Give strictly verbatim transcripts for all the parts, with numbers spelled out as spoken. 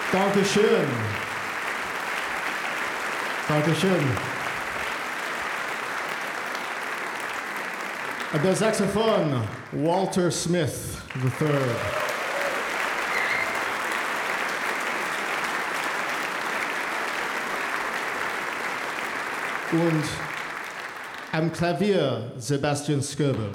Dankeschön. Dankeschön. At the saxophone, Walter Smith the third. Und am Klavier Sebastian Skirbe.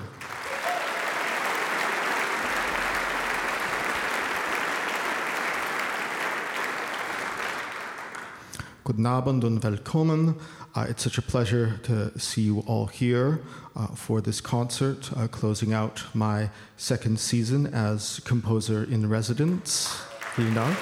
Guten Abend und willkommen. Uh, it's such a pleasure to see you all here uh, for this concert, uh, closing out my second season as composer in residence. Vielen Dank.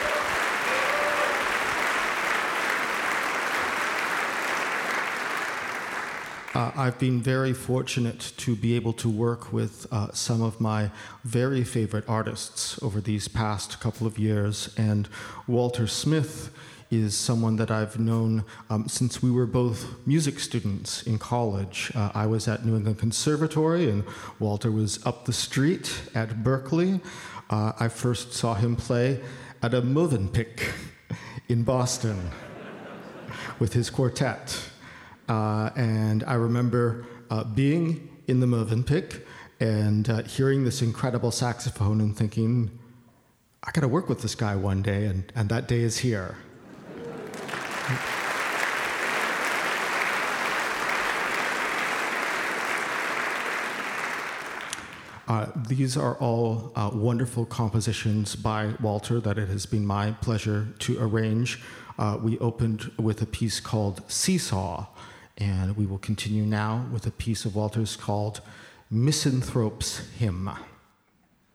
Uh, I've been very fortunate to be able to work with uh, some of my very favorite artists over these past couple of years, and Walter Smith is someone that I've known um, since we were both music students in college. Uh, I was at New England Conservatory, and Walter was up the street at Berkeley. Uh, I first saw him play at a Mövenpick in Boston with his quartet. Uh, and I remember uh, being in the Mövenpick and uh, hearing this incredible saxophone and thinking, I gotta work with this guy one day, and, and that day is here. Uh, these are all uh, wonderful compositions by Walter that it has been my pleasure to arrange. Uh, we opened with a piece called Seesaw, and we will continue now with a piece of Walter's called Misanthrope's Hymn.